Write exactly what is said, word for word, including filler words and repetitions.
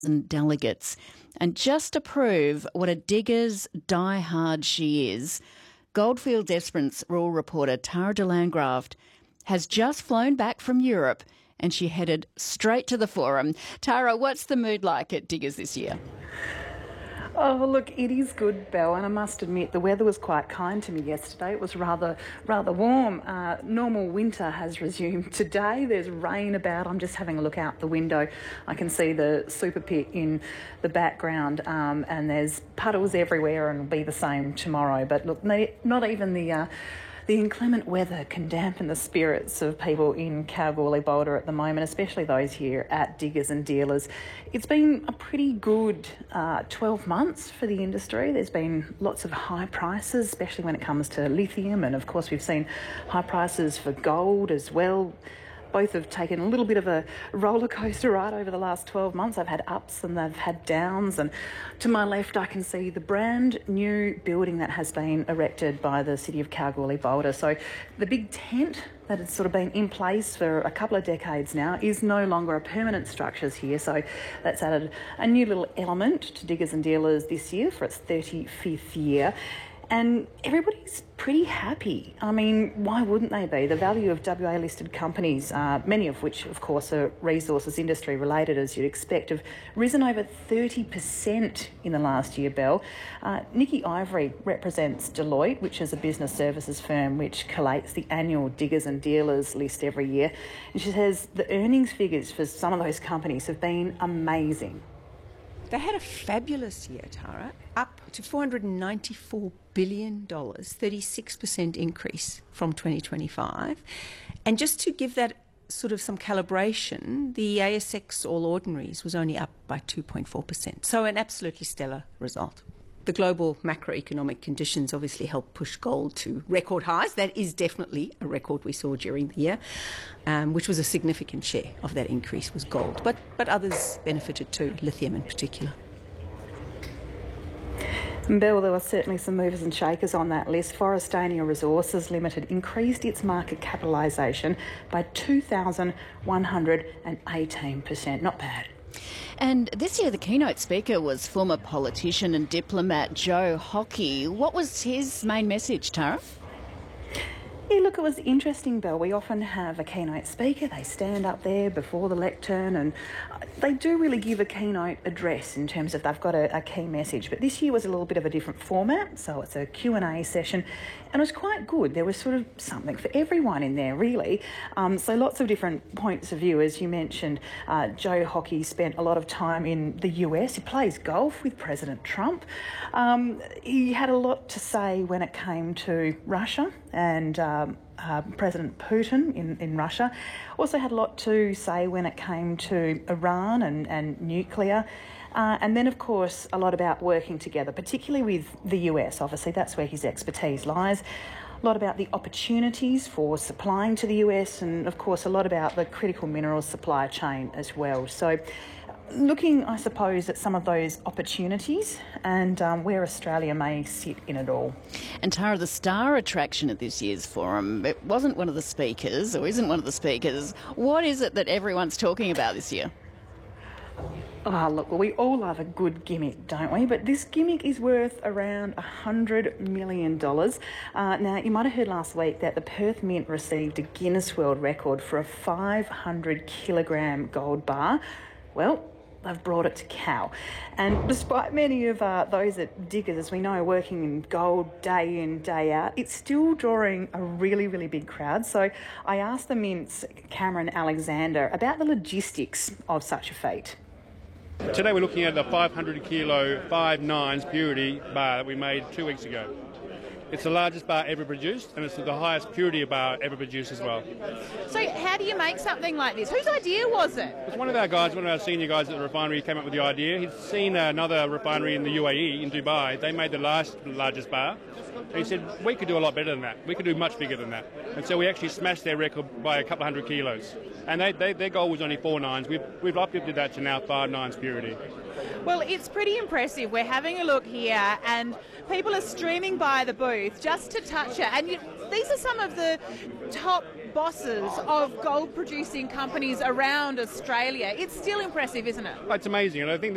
and delegates. And just to prove what a digger's diehard she is, Goldfields Esperance rural reporter Tara de Landgraft has just flown back from Europe and she headed straight to the forum. Tara, what's the mood like at Diggers this year? Oh, look, it is good, Belle, and I must admit the weather was quite kind to me yesterday. It was rather rather warm. Uh, normal winter has resumed today. There's rain about. I'm just having a look out the window. I can see the super pit in the background, um, and there's puddles everywhere, and it'll be the same tomorrow. But look, not even the... Uh, The inclement weather can dampen the spirits of people in Kalgoorlie-Boulder at the moment, especially those here at Diggers and Dealers. It's been a pretty good uh, twelve months for the industry. There's been lots of high prices, especially when it comes to lithium, and of course we've seen high prices for gold as well. Both have taken a little bit of a roller coaster ride over the last twelve months. They've had ups and they've had downs. And to my left, I can see the brand new building that has been erected by the City of Kalgoorlie-Boulder. So the big tent that has sort of been in place for a couple of decades now is no longer a permanent structure here. So that's added a new little element to Diggers and Dealers this year for its thirty-fifth year. And everybody's pretty happy. I mean, why wouldn't they be? The value of W A-listed companies, uh, many of which, of course, are resources industry related, as you'd expect, have risen over thirty percent in the last year, Belle. Uh, Nikki Ivory represents Deloitte, which is a business services firm which collates the annual Diggers and Dealers list every year. And she says the earnings figures for some of those companies have been amazing. They had a fabulous year, Tara, up to four hundred ninety-four billion dollars, thirty-six percent increase from twenty twenty-five. And just to give that sort of some calibration, the A S X All Ordinaries was only up by two point four percent. So an absolutely stellar result. The global macroeconomic conditions obviously helped push gold to record highs. That is definitely a record we saw during the year, um, which was a significant share of that increase was gold. But, but others benefited too, lithium in particular. And Bill, there were certainly some movers and shakers on that list. Forestania Resources Limited increased its market capitalisation by two thousand one hundred eighteen percent. Not bad. And this year the keynote speaker was former politician and diplomat Joe Hockey. What was his main message, Tara? Yeah, look, it was interesting, Bill. We often have a keynote speaker. They stand up there before the lectern and they do really give a keynote address in terms of they've got a, a key message. But this year was a little bit of a different format, so it's a Q and A session, and it was quite good. There was sort of something for everyone in there, really. Um, so lots of different points of view. As you mentioned, uh, Joe Hockey spent a lot of time in the U S. He plays golf with President Trump. Um, he had a lot to say when it came to Russia and um, uh, President Putin in, in Russia. Also had a lot to say when it came to Iran and, and nuclear. Uh, and then, of course, a lot about working together, particularly with the U S. Obviously, that's where his expertise lies. A lot about the opportunities for supplying to the U S and, of course, a lot about the critical minerals supply chain as well. So looking, I suppose, at some of those opportunities and um, where Australia may sit in it all. And Tara, the star attraction at this year's forum, it wasn't one of the speakers or isn't one of the speakers. What is it that everyone's talking about this year? Oh, look, well, we all love a good gimmick, don't we? But this gimmick is worth around one hundred million dollars. Uh, now, you might have heard last week that the Perth Mint received a Guinness World Record for a five hundred kilogram gold bar. Well, they've brought it to Cal. And despite many of uh, those at Diggers, as we know, working in gold day in, day out, it's still drawing a really, really big crowd. So I asked the Mint's Cameron Alexander about the logistics of such a feat. Today we're looking at the five hundred kilo five nines purity bar that we made two weeks ago. It's the largest bar ever produced, and it's the highest purity bar ever produced as well. So how do you make something like this? Whose idea was it? It's one of our guys, one of our senior guys at the refinery came up with the idea. He'd seen another refinery in the U A E, in Dubai. They made the last largest bar. And he said, we could do a lot better than that. We could do much bigger than that. And so we actually smashed their record by a couple of hundred kilos. And they, they, their goal was only four nines. We've, we've uplifted that to now five nines purity. Well, it's pretty impressive. We're having a look here and people are streaming by the booth just to touch it. And you, these are some of the top bosses of gold producing companies around Australia. It's still impressive, isn't it? It's amazing. And I think